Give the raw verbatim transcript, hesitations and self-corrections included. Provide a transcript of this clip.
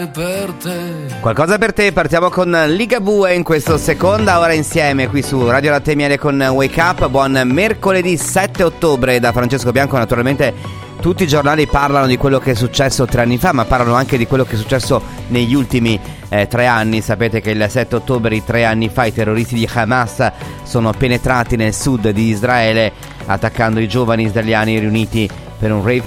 per te. Qualcosa per te, partiamo con Ligabue in questa seconda ora insieme qui su Radio Latte Miele con Wake Up. Buon mercoledì sette ottobre da Francesco Bianco. Naturalmente tutti i giornali parlano di quello che è successo tre anni fa, ma parlano anche di quello che è successo negli ultimi eh, tre anni. Sapete che il sette ottobre di tre anni fa i terroristi di Hamas sono penetrati nel sud di Israele attaccando i giovani israeliani riuniti per un rave